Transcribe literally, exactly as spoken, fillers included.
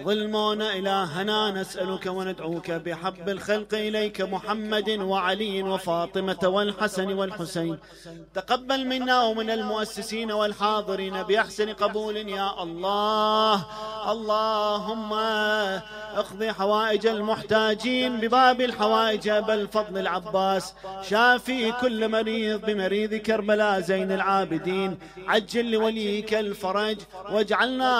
ظلمون إلهنا نسألك وندعوك بحب الخلق إليك محمد وعلي وفاطمة والحسن والحسين. تقبل منا ومن المؤسسين والحاضرين بأحسن قبول يا الله. اللهم اقضي حوائج المحتاجين بباب الحوائج أبا الفضل العباس. شافي كل مريض بمريض كربلاء زين العابدين. عجل لوليك الفرج واجعلنا